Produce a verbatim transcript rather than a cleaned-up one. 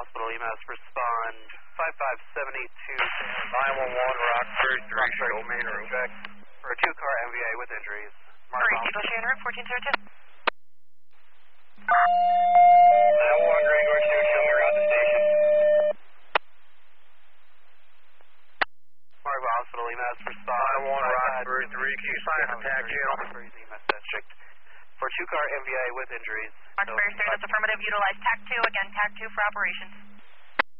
Hospital, E M S, respond five five seven eight two. nine one one, Rockford three, show main room. For a two-car M V A with injuries. Three people sharing route, fourteen zero two. nine one one, Gregor two, show me around the station. Margaret Hospital, E M S, respond nine one one, Rockford three, can you sign up attack channel? E M S district. For a two-car M V A with injuries. Roxbury three, that's affirmative. Utilize T A C two. Again, T A C two for operations.